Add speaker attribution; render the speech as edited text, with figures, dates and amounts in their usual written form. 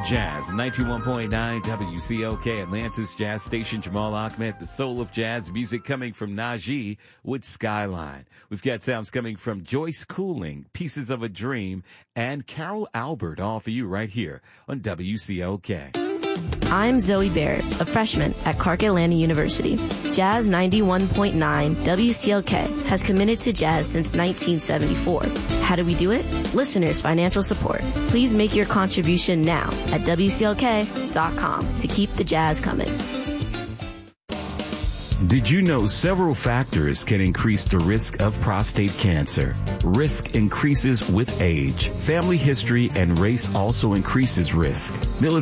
Speaker 1: Jazz, 91.9 WCOK, Atlantis Jazz Station. Jamal Ahmed, the soul of jazz music coming from Najee with Skyline. We've got sounds coming from Joyce Cooling, Pieces of a Dream, and Carol Albert, all for you right here on WCOK.
Speaker 2: I'm Zoe Barrett, a freshman at Clark Atlanta University. Jazz 91.9 WCLK has committed to jazz since 1974. How do we do it? Listeners' financial support. Please make your contribution now at WCLK.com to keep the jazz coming.
Speaker 1: Did you know several factors can increase the risk of prostate cancer? Risk increases with age. Family history and race also increases risk.